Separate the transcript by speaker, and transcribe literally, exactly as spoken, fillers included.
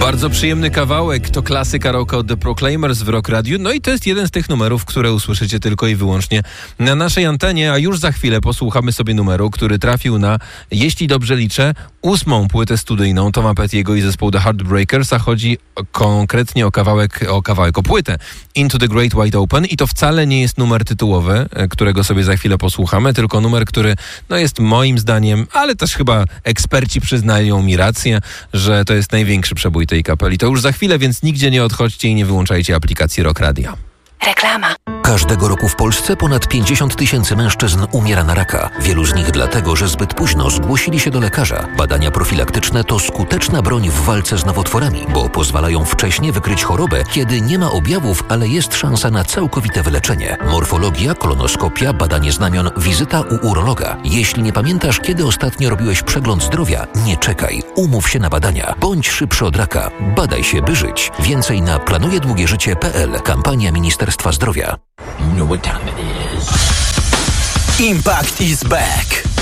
Speaker 1: Bardzo przyjemny kawałek, to klasyka rocka od The Proclaimers w Rock Radio, no i to jest jeden z tych numerów, które usłyszycie tylko i wyłącznie na naszej antenie, a już za chwilę posłuchamy sobie numeru, który trafił na, jeśli dobrze liczę, ósmą płytę studyjną Toma Petty'ego i zespołu The Heartbreakers, a chodzi konkretnie o kawałek, o kawałek, o płytę Into the Great Wide Open i to wcale nie jest numer tytułowy, którego sobie za chwilę posłuchamy, tylko numer, który no jest moim zdaniem, ale też chyba eksperci przyznają mi rację, że to jest największy przebój tej kapeli. To już za chwilę, więc nigdzie nie odchodźcie i nie wyłączajcie aplikacji Rock Radio.
Speaker 2: Reklama.
Speaker 3: Każdego roku w Polsce ponad pięćdziesiąt tysięcy mężczyzn umiera na raka. Wielu z nich dlatego, że zbyt późno zgłosili się do lekarza. Badania profilaktyczne to skuteczna broń w walce z nowotworami, bo pozwalają wcześnie wykryć chorobę, kiedy nie ma objawów, ale jest szansa na całkowite wyleczenie. Morfologia, kolonoskopia, badanie znamion, wizyta u urologa. Jeśli nie pamiętasz, kiedy ostatnio robiłeś przegląd zdrowia, nie czekaj. Umów się na badania. Bądź szybszy od raka. Badaj się, by żyć. Więcej na planujedługieżycie kropka p l. Kampania Ministerstwa Zdrowia.
Speaker 4: You know what time it is. Impact is back.